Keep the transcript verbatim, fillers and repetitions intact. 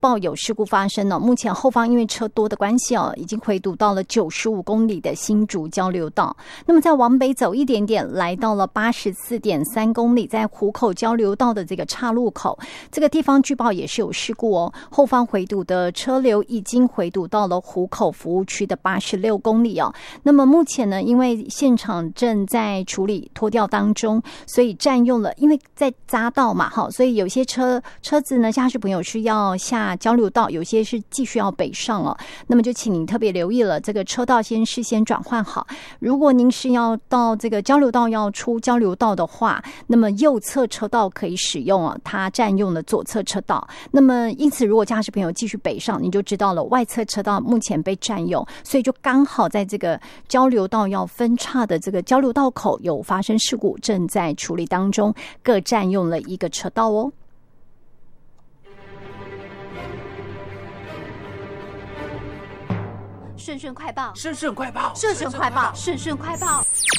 报有事故发生了，目前后方因为车多的关系哦，已经回堵到了九十五公里的新竹交流道。那么再往北走一点点，来到了八十四点三公里，在湖口交流道的这个岔路口，这个地方据报也是有事故哦，后方回堵的车流已经回堵到了湖口服务区的八十六公里哦。那么目前呢，因为现场正在处理拖吊当中，所以占用了，因为在匝道嘛，哈，所以有些车车子呢，驾驶朋友是要下交流道，有些是继续要北上哦。那么就请您特别留意了，这个车道先事先转换好。如果您是要到这个交流道要出交流道的话，那么右侧车道可以使用啊，它占用了左侧车道。那么因此，如果驾驶朋友继续北上，你就知道了，外侧车道目前被占用，所以就刚好在这个交流道要分岔的这个交流道口有发生事故，正在处理当中，各占用了一个车道哦。 顺顺快报， 顺顺快报， 顺顺快报，顺顺快报。